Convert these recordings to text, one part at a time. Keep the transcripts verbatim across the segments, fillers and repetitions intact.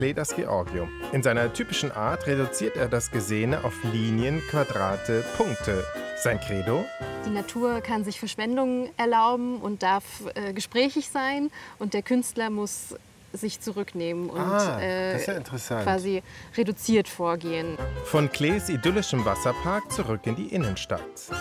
Klee das Georgium. In seiner typischen Art reduziert er das Gesehene auf Linien, Quadrate, Punkte. Sein Credo? Die Natur kann sich Verschwendung erlauben und darf äh, gesprächig sein. Und der Künstler muss sich zurücknehmen und ah, äh, das ist ja interessant. quasi reduziert vorgehen. Von Klees idyllischem Wasserpark zurück in die Innenstadt.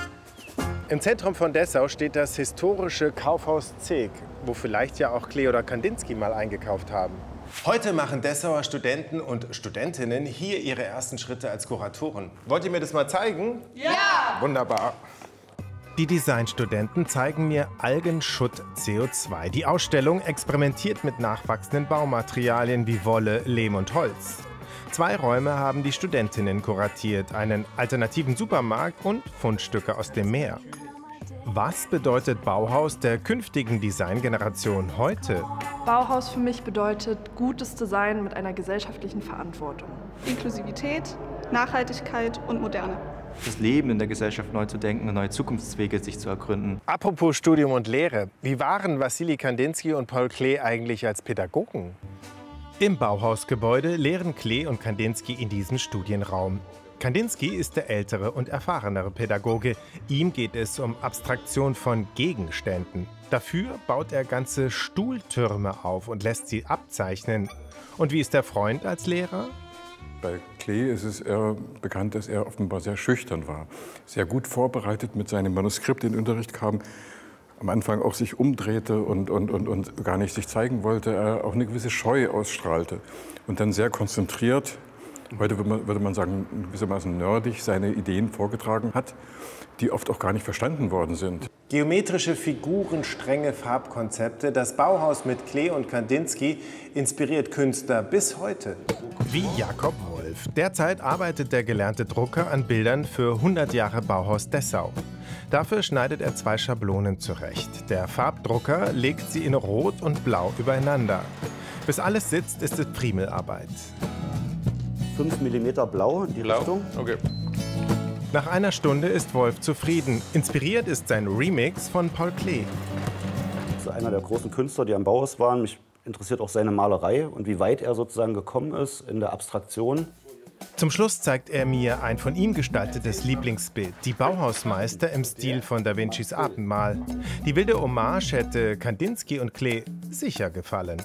Im Zentrum von Dessau steht das historische Kaufhaus Zeek, wo vielleicht ja auch Klee oder Kandinsky mal eingekauft haben. Heute machen Dessauer Studenten und Studentinnen hier ihre ersten Schritte als Kuratoren. Wollt ihr mir das mal zeigen? Ja! Wunderbar. Die Designstudenten zeigen mir Algenschutt C O zwei. Die Ausstellung experimentiert mit nachwachsenden Baumaterialien wie Wolle, Lehm und Holz. Zwei Räume haben die Studentinnen kuratiert, einen alternativen Supermarkt und Fundstücke aus dem Meer. Was bedeutet Bauhaus der künftigen Designgeneration heute? Bauhaus für mich bedeutet gutes Design mit einer gesellschaftlichen Verantwortung. Inklusivität, Nachhaltigkeit und Moderne. Das Leben in der Gesellschaft neu zu denken und neue Zukunftswege sich zu ergründen. Apropos Studium und Lehre. Wie waren Wassili Kandinsky und Paul Klee eigentlich als Pädagogen? Im Bauhausgebäude lehren Klee und Kandinsky in diesem Studienraum. Kandinsky ist der ältere und erfahrenere Pädagoge. Ihm geht es um Abstraktion von Gegenständen. Dafür baut er ganze Stuhltürme auf und lässt sie abzeichnen. Und wie ist der Freund als Lehrer? Bei Klee ist es eher bekannt, dass er offenbar sehr schüchtern war. Sehr gut vorbereitet mit seinem Manuskript in den Unterricht kam. Am Anfang auch sich umdrehte und, und, und, und gar nicht sich zeigen wollte. Er auch eine gewisse Scheu ausstrahlte. Und dann sehr konzentriert, heute würde man, würde man sagen, gewissermaßen nerdig, seine Ideen vorgetragen hat, die oft auch gar nicht verstanden worden sind. Geometrische Figuren, strenge Farbkonzepte. Das Bauhaus mit Klee und Kandinsky inspiriert Künstler bis heute. Wie Jakob Wolf. Derzeit arbeitet der gelernte Drucker an Bildern für hundert Jahre Bauhaus Dessau. Dafür schneidet er zwei Schablonen zurecht. Der Farbdrucker legt sie in Rot und Blau übereinander. Bis alles sitzt, ist es Friemelarbeit. fünf Millimeter Blau in die Blau? Richtung. Okay. Nach einer Stunde ist Wolf zufrieden. Inspiriert ist sein Remix von Paul Klee. Das ist einer der großen Künstler, die am Bauhaus waren. Mich interessiert auch seine Malerei und wie weit er sozusagen gekommen ist in der Abstraktion. Zum Schluss zeigt er mir ein von ihm gestaltetes Lieblingsbild, die Bauhausmeister im Stil von Da Vincis Abendmahl. Die wilde Hommage hätte Kandinsky und Klee sicher gefallen.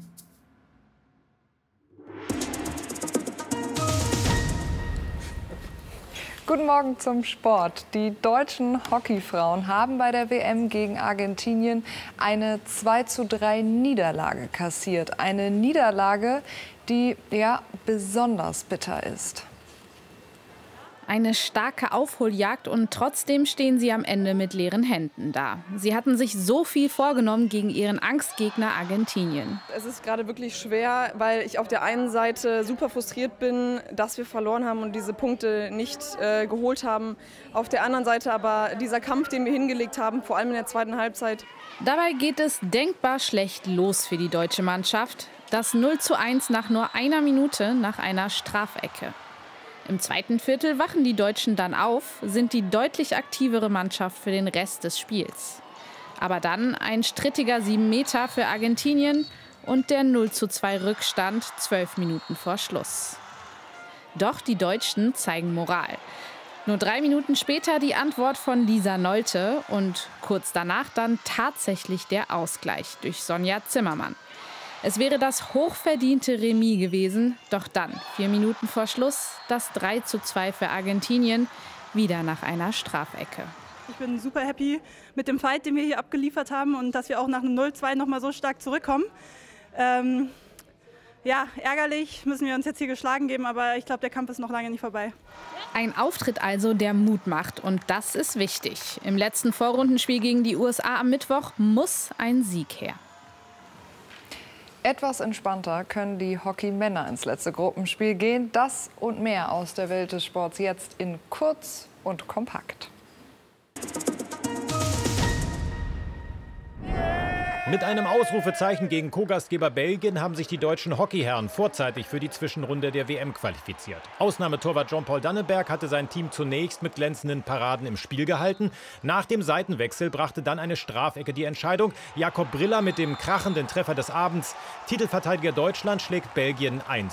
Guten Morgen zum Sport. Die deutschen Hockeyfrauen haben bei der W M gegen Argentinien eine zwei zu drei Niederlage kassiert. Eine Niederlage, die ja besonders bitter ist. Eine starke Aufholjagd und trotzdem stehen sie am Ende mit leeren Händen da. Sie hatten sich so viel vorgenommen gegen ihren Angstgegner Argentinien. Es ist gerade wirklich schwer, weil ich auf der einen Seite super frustriert bin, dass wir verloren haben und diese Punkte nicht äh, geholt haben. Auf der anderen Seite aber dieser Kampf, den wir hingelegt haben, vor allem in der zweiten Halbzeit. Dabei geht es denkbar schlecht los für die deutsche Mannschaft. Das null zu eins nach nur einer Minute nach einer Strafecke. Im zweiten Viertel wachen die Deutschen dann auf, sind die deutlich aktivere Mannschaft für den Rest des Spiels. Aber dann ein strittiger sieben Meter für Argentinien und der null zu zwei Rückstand zwölf Minuten vor Schluss. Doch die Deutschen zeigen Moral. Nur drei Minuten später die Antwort von Lisa Nolte und kurz danach dann tatsächlich der Ausgleich durch Sonja Zimmermann. Es wäre das hochverdiente Remis gewesen, doch dann, vier Minuten vor Schluss, das drei zu zwei für Argentinien, wieder nach einer Strafecke. Ich bin super happy mit dem Fight, den wir hier abgeliefert haben und dass wir auch nach einem null zwei noch mal so stark zurückkommen. Ähm, ja, ärgerlich, müssen wir uns jetzt hier geschlagen geben, aber ich glaube, der Kampf ist noch lange nicht vorbei. Ein Auftritt also, der Mut macht und das ist wichtig. Im letzten Vorrundenspiel gegen die U S A am Mittwoch muss ein Sieg her. Etwas entspannter können die Hockeymänner ins letzte Gruppenspiel gehen. Das und mehr aus der Welt des Sports jetzt in kurz und kompakt. Mit einem Ausrufezeichen gegen Co-Gastgeber Belgien haben sich die deutschen Hockeyherren vorzeitig für die Zwischenrunde der W M qualifiziert. Ausnahmetorwart Jean-Paul Danneberg hatte sein Team zunächst mit glänzenden Paraden im Spiel gehalten. Nach dem Seitenwechsel brachte dann eine Strafecke die Entscheidung. Jakob Briller mit dem krachenden Treffer des Abends. Titelverteidiger Deutschland schlägt Belgien eins